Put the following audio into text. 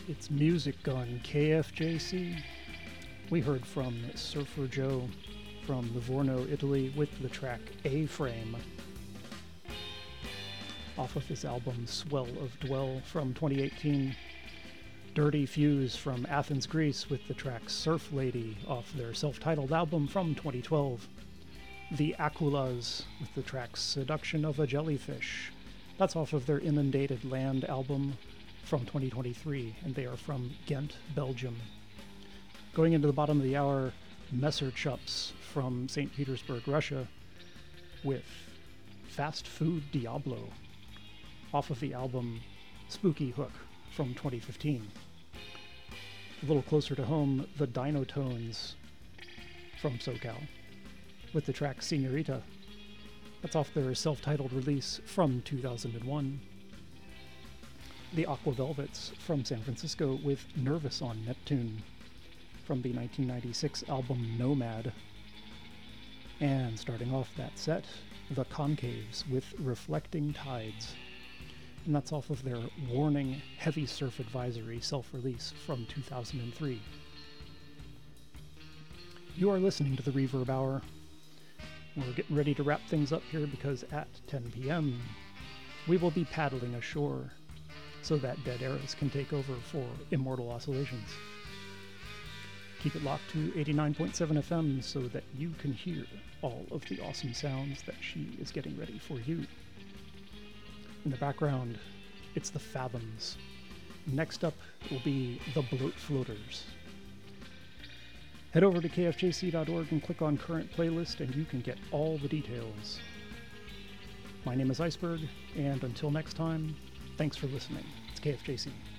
It's music on KFJC. We heard from Surfer Joe from Livorno, Italy, with the track A-Frame off of his album Swell of Dwell from 2018. Dirty Fuse from Athens, Greece, with the track Surf Lady off their self-titled album from 2012. The Aquilas with the track Seduction of a Jellyfish. That's off of their Inundated Land album from 2023, and they are from Ghent, Belgium. Going into the bottom of the hour, Messerchups from St. Petersburg, Russia, with Fast Food Diablo off of the album Spooky Hook from 2015. A little closer to home, the Dinotones from SoCal with the track Senorita. That's off their self-titled release from 2001. The Aqua Velvets from San Francisco with Nervous on Neptune from the 1996 album Nomad. And starting off that set, the Concaves with Reflecting Tides. And that's off of their Warning Heavy Surf Advisory self-release from 2003. You are listening to the Reverb Hour. We're getting ready to wrap things up here because at 10 p.m. we will be paddling ashore so that Dead Eras can take over for Immortal Oscillations. Keep it locked to 89.7 FM so that you can hear all of the awesome sounds that she is getting ready for you. In the background, it's the Fathoms. Next up will be the Bloat Floaters. Head over to kfjc.org and click on Current Playlist and you can get all the details. My name is Iceberg, and until next time, thanks for listening. It's KFJC.